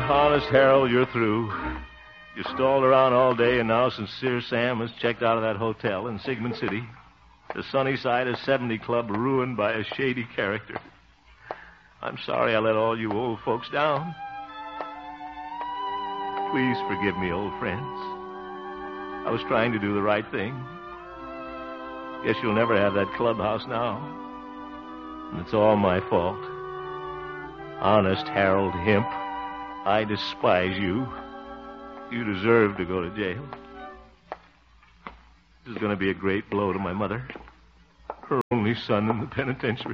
Honest, Harold, you're through. You stalled around all day, and now Sincere Sam has checked out of that hotel in Sigmund City. The Sunnyside of 70 Club ruined by a shady character. I'm sorry I let all you old folks down. Please forgive me, old friends. I was trying to do the right thing. Guess you'll never have that clubhouse now. And it's all my fault. Honest Harold Hemp, I despise you. You deserve to go to jail. This is going to be a great blow to my mother. Her only son in the penitentiary.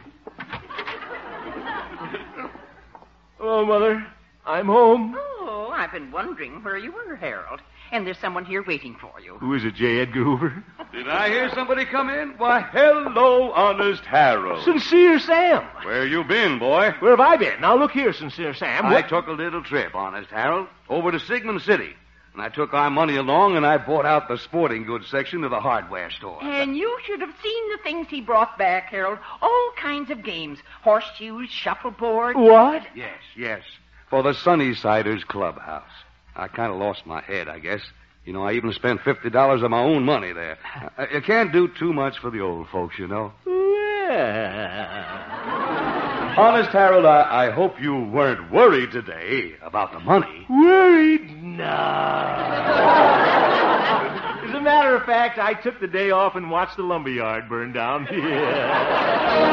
Hello, Mother. I'm home. Oh, I've been wondering where you were, Harold. And there's someone here waiting for you. Who is it, J. Edgar Hoover? Did I hear somebody come in? Why, hello, Honest Harold. Sincere Sam. Where you been, boy? Where have I been? Now, look here, Sincere Sam. I took a little trip, Honest Harold, over to Sigmund City. And I took our money along and I bought out the sporting goods section of the hardware store. And you should have seen the things he brought back, Harold. All kinds of games. Horseshoes, shuffleboard. What? Yes. For the Sunnysiders Clubhouse. I kind of lost my head, I guess. You know, I even spent $50 of my own money there. You can't do too much for the old folks, you know. Yeah. Honest, Harold, I hope you weren't worried today about the money. Worried? No. As a matter of fact, I took the day off and watched the lumberyard burn down. Yeah.